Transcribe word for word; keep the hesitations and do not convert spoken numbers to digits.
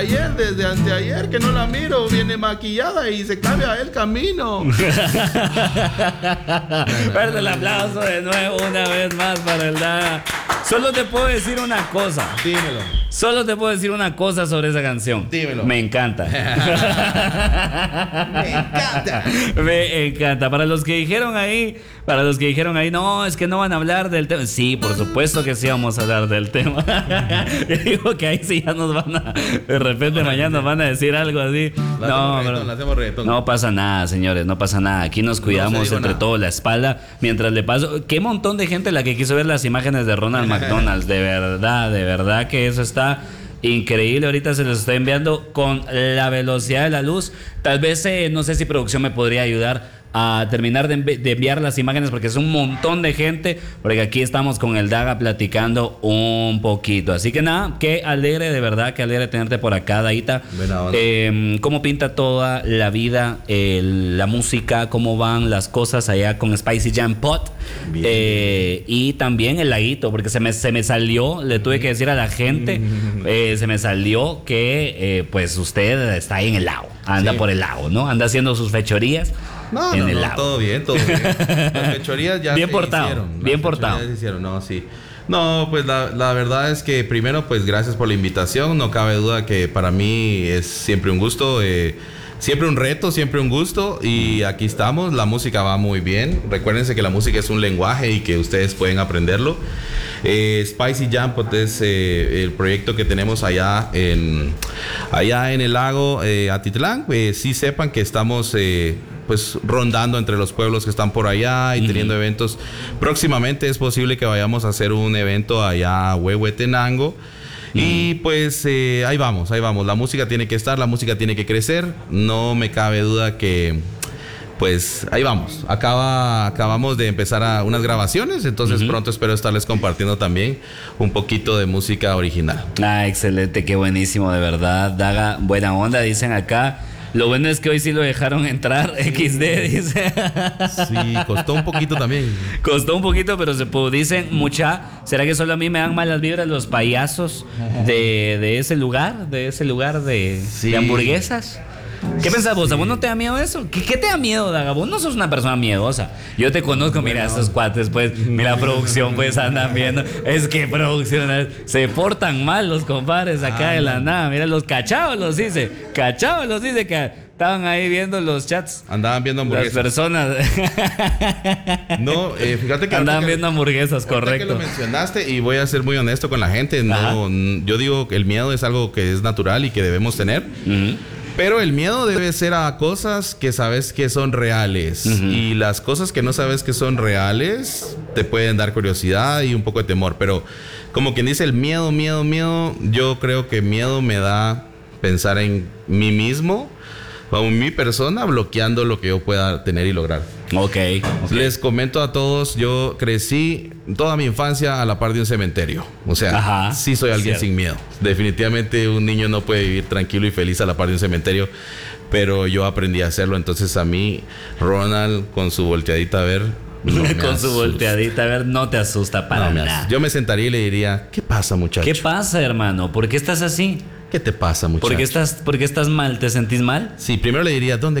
Ayer, desde anteayer que no la miro, viene maquillada y se cambia el camino. Fuerte el aplauso de nuevo una vez más para el Daga. Solo te puedo decir una cosa. Dímelo. Solo te puedo decir una cosa sobre esa canción. Dímelo. Me encanta. Me encanta. Me encanta. Para los que dijeron ahí, para los que dijeron ahí, no, es que no van a hablar del tema. Sí, por supuesto que sí vamos a hablar del tema. Yo digo que ahí sí ya nos van a, de repente mañana nos van a decir algo así. La no, hacemos reggaetón, la hacemos reggaetón. No pasa nada, señores, no pasa nada. Aquí nos cuidamos no entre nada. todos la espalda mientras le paso. Qué montón de gente la que quiso ver las imágenes de Ronald McDonald. De verdad, de verdad que eso está increíble. Ahorita se los estoy enviando con la velocidad de la luz. Tal vez, eh, no sé si producción me podría ayudar a terminar de, envi- de enviar las imágenes porque es un montón de gente, porque aquí estamos con el Daga platicando un poquito. Así que nada, qué alegre, de verdad, qué alegre tenerte por acá, Daita. Buena onda. Eh, ¿Cómo pinta toda la vida, el- la música, cómo van las cosas allá con Spicy Jam Pot? Bien. Eh, y también el laguito, porque se me, se me salió, le tuve que decir a la gente, eh, se me salió que eh, pues usted está ahí en el lago, anda Sí. por el lago, ¿no? Anda haciendo sus fechorías. No, en no, el no, lago. todo bien, todo bien. Las fechorías ya Bien se portado, hicieron. Las bien fechorías portado. se hicieron, no, sí. No, pues la, la verdad es que primero, pues gracias por la invitación. No cabe duda que para mí es siempre un gusto, eh, siempre un reto, siempre un gusto. Y aquí estamos, la música va muy bien. Recuérdense que la música es un lenguaje y que ustedes pueden aprenderlo. Eh, Spicy Jam Pot es eh, el proyecto que tenemos allá en, allá en el lago eh, Atitlán. Eh, sí sepan que estamos eh, pues rondando entre los pueblos que están por allá y Uh-huh. teniendo eventos. Próximamente es posible que vayamos a hacer un evento allá a Huehuetenango. Y pues eh, ahí vamos, ahí vamos. La música tiene que estar, la música tiene que crecer. No me cabe duda que pues ahí vamos. Acaba, acabamos de empezar a unas grabaciones, entonces Uh-huh. pronto espero estarles compartiendo también un poquito de música original. Ah, excelente, qué buenísimo, de verdad. Daga, buena onda, dicen acá. Lo bueno es que hoy sí lo dejaron entrar, equis de, dice. Sí, costó un poquito también. Costó un poquito, pero se pudo. Dicen, mucha, ¿será que solo a mí me dan malas vibras los payasos de, de ese lugar? De ese lugar de, Sí. de hamburguesas. ¿Qué pensás vos? ¿A vos no te da miedo eso? ¿Qué, qué te da miedo, Daga? Vos no sos una persona miedosa. Yo te conozco, mira, estos cuates, pues, mira, producción, pues, andan viendo. Es que producción, eh, se portan mal los compadres acá Ah, de la no. nada. Mira, los cachados los dice. Cachados los dice que estaban ahí viendo los chats. Andaban viendo Las hamburguesas. personas No, eh, fíjate que andaban ahorita que- viendo hamburguesas, ahorita que correcto. lo mencionaste y voy a ser muy honesto con la gente. No, n- yo digo que el miedo es algo que es natural y que debemos tener. Ujú. Pero el miedo debe ser a cosas que sabes que son reales. Ujú. Y las cosas que no sabes que son reales te pueden dar curiosidad y un poco de temor. Pero como quien dice el miedo, miedo, miedo, yo creo que miedo me da pensar en mí mismo, o en mi persona, bloqueando lo que yo pueda tener y lograr. Ok, ok. Les comento a todos, yo crecí toda mi infancia a la par de un cementerio. O sea, Ajá, sí soy alguien cierto. sin miedo. Definitivamente un niño no puede vivir tranquilo y feliz a la par de un cementerio, pero yo aprendí a hacerlo. Entonces a mí, Ronald, con su volteadita a ver... no me Con su asusta. volteadita, a ver, no te asusta para No me nada. asusta. Yo me sentaría y le diría, ¿qué pasa, muchacho? ¿Qué pasa, hermano? ¿Por qué estás así? ¿Qué te pasa, muchacho? ¿Por qué estás, por qué estás mal? ¿Te sentís mal? Sí, primero le diría, ¿dónde